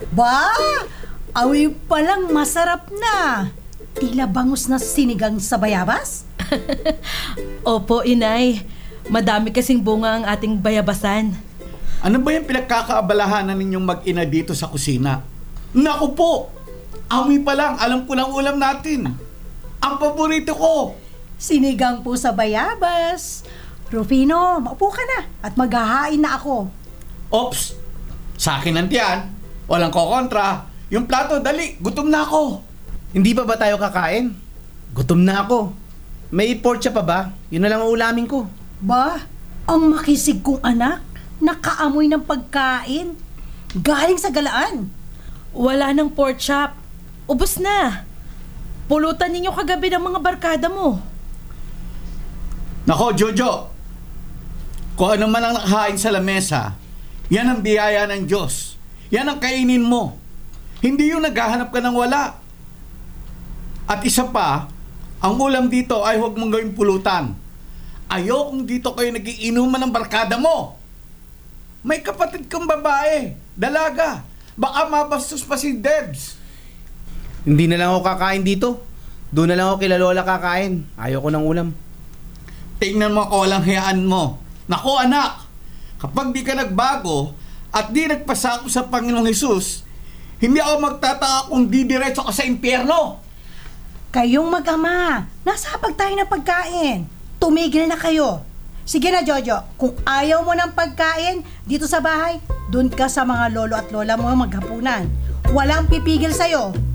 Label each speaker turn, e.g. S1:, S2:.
S1: Ba? Awi palang masarap na. Tila bangus na sinigang sa bayabas?
S2: Opo, inay. Madami kasing bunga ang ating bayabasan.
S3: Ano ba yung pinagkakaabalahanan ninyong mag-ina dito sa kusina? Naku po! Amoy pa lang, alam ko ng ulam natin. Ang paborito ko!
S1: Sinigang po sa bayabas. Rufino, maupo ka na at maghahain na ako.
S3: Ops! Sa akin nandiyan. Walang kokontra. Yung plato, dali. Gutom na ako.
S4: Hindi pa ba tayo kakain? Gutom na ako. May pork chop pa ba? Yun na lang ang ulamin ko.
S1: Ba, ang makisig kong anak, nakaamoy ng pagkain. Galing sa galaan.
S2: Wala nang pork chop. Ubus na. Pulutan ninyo kagabi ng mga barkada mo.
S3: Nako, Jojo. Kung ano man ang nakahain sa lamesa, yan ang biyaya ng Diyos. Yan ang kainin mo. Hindi yung naghahanap ka ng wala. At isa pa, ang ulam dito ay huwag mong gawing pulutan. Ayokong dito kayo nagiinuman ng barkada mo. May kapatid kang babae, dalaga. Baka mabastos pa si Debs.
S4: Hindi na lang ako kakain dito. Doon na lang ako kila Lola kakain. Ayoko ng ulam.
S3: Tingnan mo ako walang hayaan mo. Nako anak, kapag di ka nagbago at di nagpasako sa Panginoong Hesus, hindi ako magtataka kung di diretso ka sa impyerno.
S1: Kayong mag-ama, nasa hapag tayo ng pagkain. Tumigil na kayo. Sige na, Jojo. Kung ayaw mo ng pagkain dito sa bahay, dun ka sa mga lolo at lola mo maghapunan. Walang pipigil sa'yo.